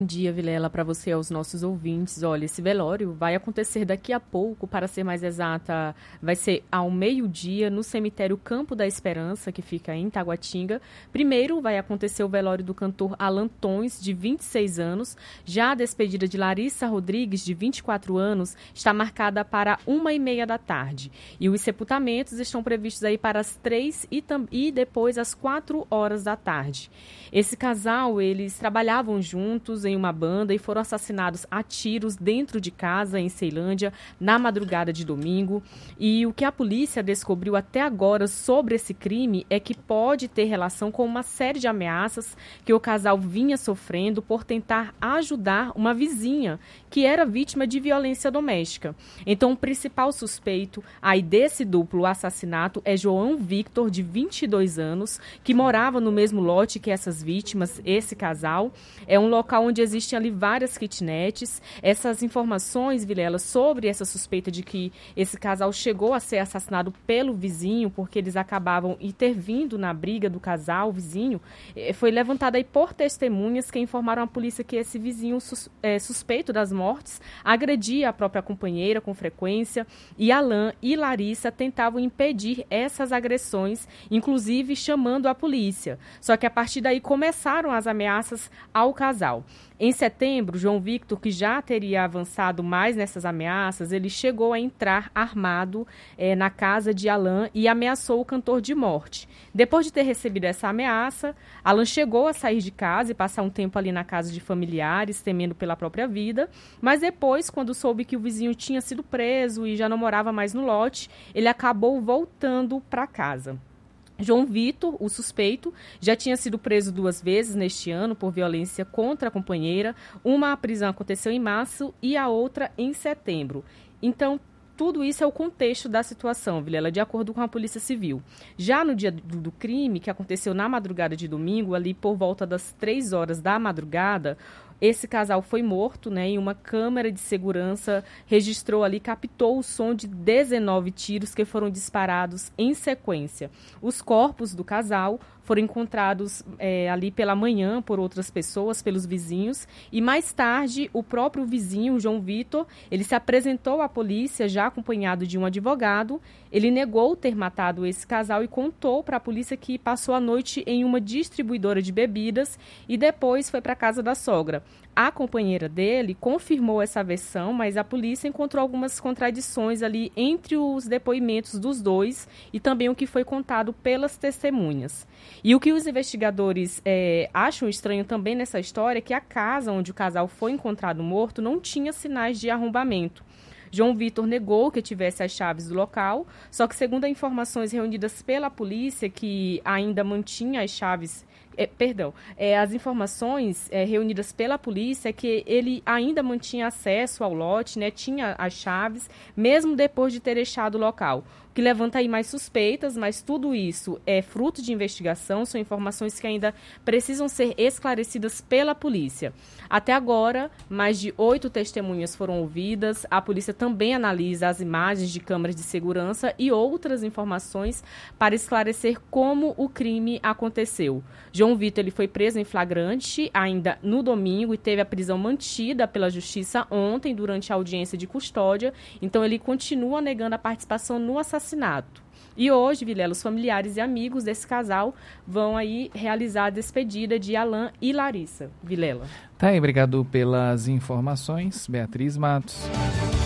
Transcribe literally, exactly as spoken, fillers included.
Bom dia, Vilela, para você e aos nossos ouvintes. Olha, esse velório vai acontecer daqui a pouco, para ser mais exata, vai ser ao meio-dia no cemitério Campo da Esperança, que fica em Taguatinga. Primeiro vai acontecer o velório do cantor Alan Tons, de vinte e seis anos. Já a despedida de Larissa Rodrigues, de vinte e quatro anos, está marcada para uma e meia da tarde. E os sepultamentos estão previstos aí para as três e, e depois às quatro horas da tarde. Esse casal, eles trabalhavam juntos em uma banda e foram assassinados a tiros dentro de casa em Ceilândia na madrugada de domingo. E o que a polícia descobriu até agora sobre esse crime é que pode ter relação com uma série de ameaças que o casal vinha sofrendo por tentar ajudar uma vizinha que era vítima de violência doméstica. Então, o principal suspeito aí desse duplo assassinato é João Victor, de vinte e dois anos, que morava no mesmo lote que essas vítimas, esse casal. É um local onde existem ali várias kitnets. Essas informações, Vilela, sobre essa suspeita de que esse casal chegou a ser assassinado pelo vizinho, porque eles acabavam intervindo na briga do casal, vizinho, foi levantada aí por testemunhas que informaram à polícia que esse vizinho sus, é, suspeito das mortes agredia a própria companheira com frequência, e Alan e Larissa tentavam impedir essas agressões, inclusive chamando a polícia. Só que a partir daí começaram as ameaças ao casal. Em setembro, João Victor, que já teria avançado mais nessas ameaças, ele chegou a entrar armado eh, na casa de Alan e ameaçou o cantor de morte. Depois de ter recebido essa ameaça, Alan chegou a sair de casa e passar um tempo ali na casa de familiares, temendo pela própria vida, mas depois, quando soube que o vizinho tinha sido preso e já não morava mais no lote, ele acabou voltando para casa. João Victor, o suspeito, já tinha sido preso duas vezes neste ano por violência contra a companheira. Uma prisão aconteceu em março e a outra em setembro. Então, tudo isso é o contexto da situação, Vilela, de acordo com a Polícia Civil. Já no dia do, do crime, que aconteceu na madrugada de domingo, ali por volta das três horas da madrugada, esse casal foi morto, né, e uma câmera de segurança registrou ali, captou o som de dezenove tiros que foram disparados em sequência. Os corpos do casal foram encontrados é, ali pela manhã por outras pessoas, pelos vizinhos, e mais tarde o próprio vizinho, João Victor, ele se apresentou à polícia já acompanhado de um advogado. Ele negou ter matado esse casal e contou para a polícia que passou a noite em uma distribuidora de bebidas e depois foi para a casa da sogra. A companheira dele confirmou essa versão, mas a polícia encontrou algumas contradições ali entre os depoimentos dos dois e também o que foi contado pelas testemunhas. E o que os investigadores é, acham estranho também nessa história é que a casa onde o casal foi encontrado morto não tinha sinais de arrombamento. João Victor negou que tivesse as chaves do local, só que, segundo informações reunidas pela polícia, que ainda mantinha as chaves, é, perdão, é, as informações é, reunidas pela polícia é que ele ainda mantinha acesso ao lote, né, tinha as chaves, mesmo depois de ter deixado o local. O que levanta aí mais suspeitas, mas tudo isso é fruto de investigação, são informações que ainda precisam ser esclarecidas pela polícia. Até agora, mais de oito testemunhas foram ouvidas, a polícia também analisa as imagens de câmeras de segurança e outras informações para esclarecer como o crime aconteceu. João Victor ele foi preso em flagrante ainda no domingo e teve a prisão mantida pela Justiça ontem durante a audiência de custódia, então ele continua negando a participação no assassinato. Assassinato. E hoje, Vilela, os familiares e amigos desse casal vão aí realizar a despedida de Alan e Larissa. Vilela. Tá aí, obrigado pelas informações, Beatriz Matos.